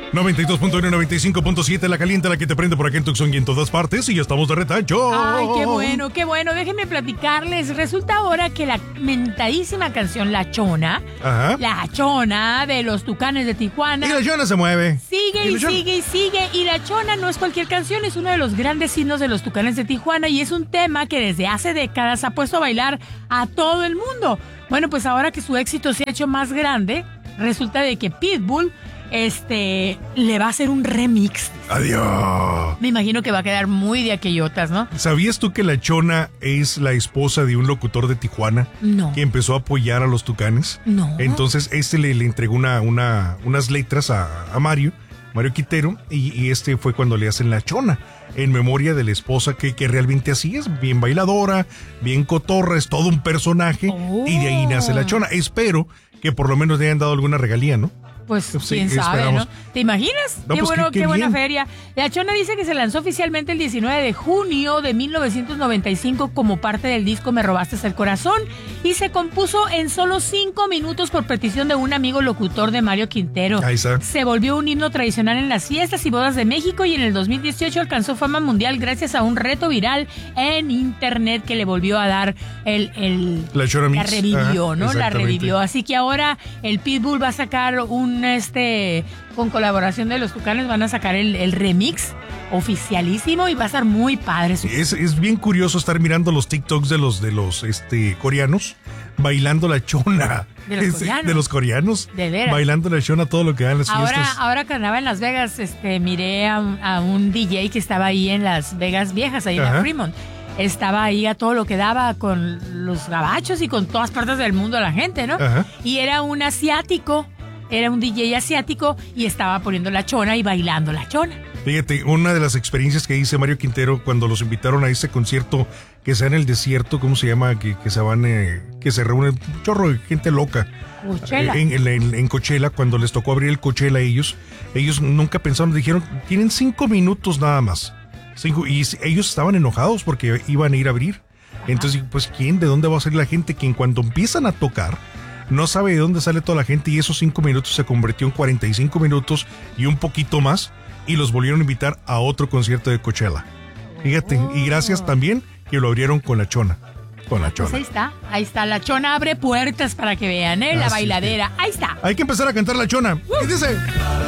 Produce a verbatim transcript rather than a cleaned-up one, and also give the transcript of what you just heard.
noventa y dos punto uno, noventa y cinco punto siete, la caliente, la que te prende por aquí en Tucson y en todas partes. Y ya estamos de retacho. Ay, qué bueno, qué bueno. Déjenme platicarles. Resulta ahora que la mentadísima canción La Chona, Ajá. La Chona de los Tucanes de Tijuana. Y la Chona se mueve. Sigue y, y sigue y sigue. Y La Chona no es cualquier canción, es uno de los grandes himnos de los Tucanes de Tijuana y es un tema que desde hace décadas ha puesto a bailar a todo el mundo. Bueno, pues ahora que su éxito se ha hecho más grande, resulta de que Pitbull Este, le va a hacer un remix. Adiós. Me imagino que va a quedar muy de aquellotas, ¿no? ¿Sabías tú que la Chona es la esposa de un locutor de Tijuana? No. Que empezó a apoyar a los Tucanes. No. Entonces, este le, le entregó una, una, unas letras a, a Mario, Mario Quintero, y, y este fue cuando le hacen La Chona, en memoria de la esposa que, que realmente así es, bien bailadora, bien cotorra, es todo un personaje, oh. y de ahí nace La Chona. Espero que por lo menos le hayan dado alguna regalía, ¿no? Pues Sí, quién sabe, esperamos. ¿no? ¿Te imaginas? No, qué pues, bueno, qué- qué, qué buena bien. feria. La Chona dice que se lanzó oficialmente el diecinueve de junio de mil novecientos noventa y cinco como parte del disco Me Robaste el Corazón y se compuso en solo cinco minutos por petición de un amigo locutor de Mario Quintero. Ahí está. Se volvió un himno tradicional en las fiestas y bodas de México y en el dos mil dieciocho alcanzó fama mundial gracias a un reto viral en internet que le volvió a dar el... el La Chona la Mix. revivió, Ajá, ¿no? La exactamente. revivió. Así que ahora el Pitbull va a sacar un, este, con colaboración de los Tucanes, van a sacar el, el remix oficialísimo y va a estar muy padre. Su... Es, es bien curioso estar mirando los TikToks de los, de los este, coreanos bailando La Chona. ¿De los Es- coreanos? De los coreanos. De veras. Bailando La Chona todo lo que dan en las Ahora, fiestas. ahora que andaba en Las Vegas, este, miré a, un- a un D J que estaba ahí en Las Vegas Viejas, ahí en Ajá. la Fremont. Estaba ahí a todo lo que daba con los gabachos y con todas partes del mundo la gente, ¿no? Ajá. Y era un asiático, era un D J asiático y estaba poniendo La Chona y bailando La Chona. Fíjate, una de las experiencias que hice Mario Quintero cuando los invitaron a este concierto que sea en el desierto, ¿cómo se llama? Que, que se van, eh, que se reúnen un chorro de gente loca. Coachella. En, en, en- en Coachella, cuando les tocó abrir el Coachella a ellos, ellos nunca pensaron, dijeron, tienen cinco minutos nada más. Cinco, y s- ellos estaban enojados porque iban a ir a abrir. Entonces, pues, ¿quién? ¿De dónde va a salir la gente? Que en cuanto empiezan a tocar, no sabe de dónde sale toda la gente y esos cinco minutos se convirtió en cuarenta y cinco minutos y un poquito más y los volvieron a invitar a otro concierto de Coachella. Fíjate, y gracias también que lo abrieron con La Chona. Con La Pues Chona. ahí está, ahí está. La Chona abre puertas para que vean, ¿eh? La Así bailadera. Ahí está. Hay que empezar a cantar La Chona. ¿Qué dice?